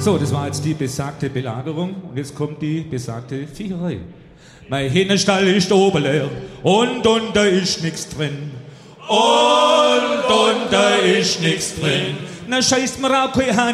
So, das war jetzt die besagte Belagerung und jetzt kommt die besagte Viecherei. Mein Hühnerstall ist oben leer und unter ist nix drin. Und unter ist nix drin. Na scheißt mir auch kein